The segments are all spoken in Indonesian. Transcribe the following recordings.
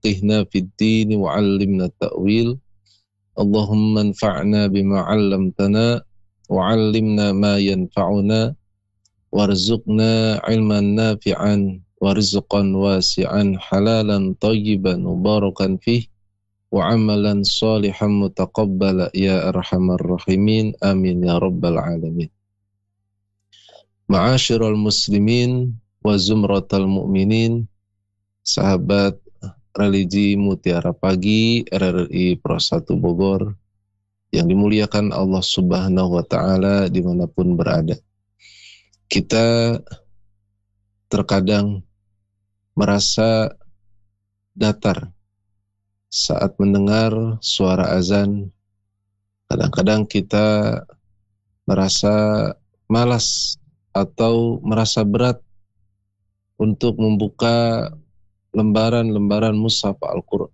faqihna fid din wa 'allimna ta'wil. Allahumma anfa'na bima 'allamtana wa 'allimna ma yanfa'una warzuqna 'ilman nafi'an wa rizqan wasi'an halalan thayyiban mubarakan fih wa 'amalan shalihan mutaqabbala ya arhamar rahimin. Amin ya rabbal alamin. Ma'asyiral muslimin wa zumratal mu'minin, sahabat religi Mutiara Pagi RRI Pro 1 Bogor yang dimuliakan Allah Subhanahu wa Ta'ala dimanapun berada. Kita terkadang merasa datar saat mendengar suara azan. Kadang-kadang kita merasa malas atau merasa berat untuk membuka lembaran-lembaran mushaf Al-Quran.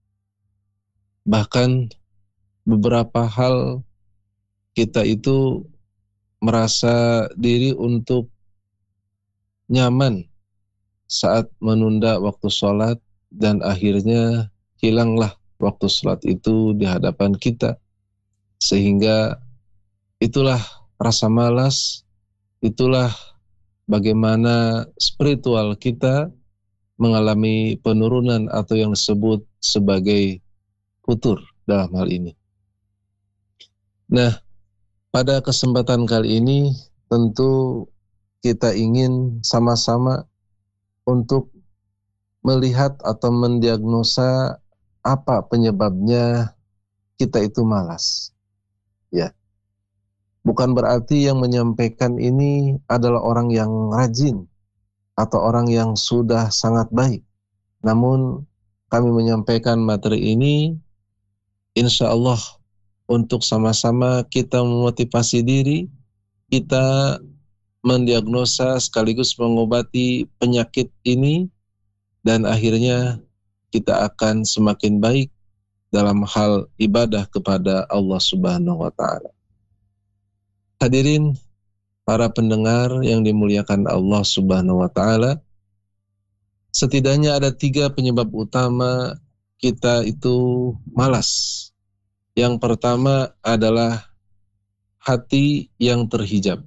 Bahkan beberapa hal kita itu merasa diri untuk nyaman saat menunda waktu sholat dan akhirnya hilanglah waktu sholat itu di hadapan kita. Sehingga itulah rasa malas, itulah bagaimana spiritual kita mengalami penurunan atau yang disebut sebagai futur dalam hal ini. Nah, pada kesempatan kali ini tentu kita ingin sama-sama untuk melihat atau mendiagnosa apa penyebabnya kita itu malas. Ya. Bukan berarti yang menyampaikan ini adalah orang yang rajin atau orang yang sudah sangat baik. Namun kami menyampaikan materi ini insya Allah untuk sama-sama kita memotivasi diri, kita mendiagnosa sekaligus mengobati penyakit ini, dan akhirnya kita akan semakin baik dalam hal ibadah kepada Allah Subhanahu wa Ta'ala. Hadirin para pendengar yang dimuliakan Allah Subhanahu wa Ta'ala, setidaknya ada 3 penyebab utama kita itu malas. Yang pertama adalah hati yang terhijab.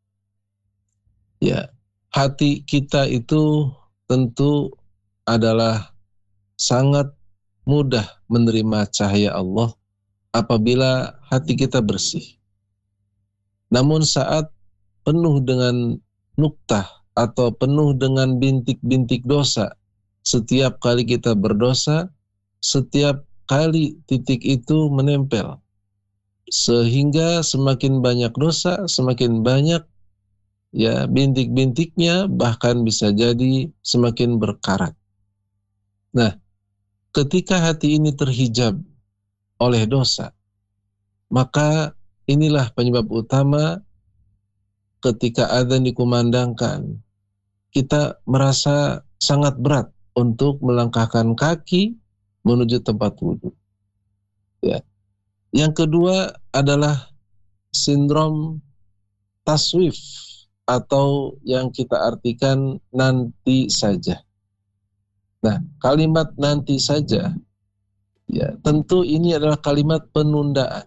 Ya, hati kita itu tentu adalah sangat mudah menerima cahaya Allah apabila hati kita bersih. Namun saat penuh dengan nuktah atau penuh dengan bintik-bintik dosa, setiap kali kita berdosa, setiap kali titik itu menempel. Sehingga semakin banyak dosa, semakin banyak ya bintik-bintiknya, bahkan bisa jadi semakin berkarat. Nah, ketika hati ini terhijab oleh dosa, maka inilah penyebab utama ketika adzan dikumandangkan, kita merasa sangat berat untuk melangkahkan kaki menuju tempat wudhu. Ya. Yang kedua adalah sindrom taswif atau yang kita artikan nanti saja. Nah, kalimat nanti saja, ya tentu ini adalah kalimat penundaan.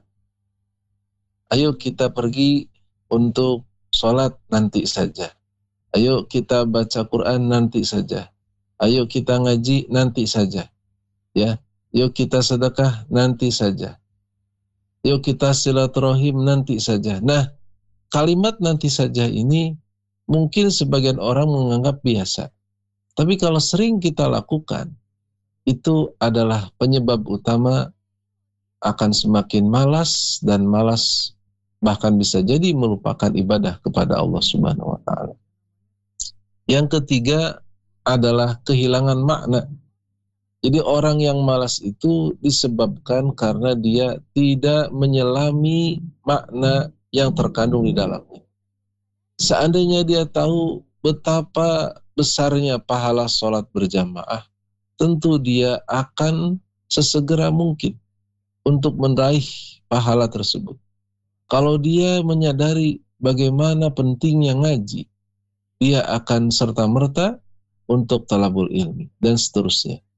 Ayo kita pergi untuk sholat nanti saja. Ayo kita baca Quran nanti saja. Ayo kita ngaji nanti saja. Ya, yuk kita sedekah nanti saja. Yuk kita silaturahim nanti saja. Nah, kalimat nanti saja ini mungkin sebagian orang menganggap biasa. Tapi kalau sering kita lakukan, itu adalah penyebab utama akan semakin malas, dan malas bahkan bisa jadi melupakan ibadah kepada Allah Subhanahu wa Ta'ala. Yang ketiga adalah kehilangan makna. Jadi orang yang malas itu disebabkan karena dia tidak menyelami makna yang terkandung di dalamnya. Seandainya dia tahu betapa besarnya pahala sholat berjamaah, tentu dia akan sesegera mungkin untuk meraih pahala tersebut. Kalau dia menyadari bagaimana pentingnya ngaji, dia akan serta-merta untuk talabul ilmi dan seterusnya.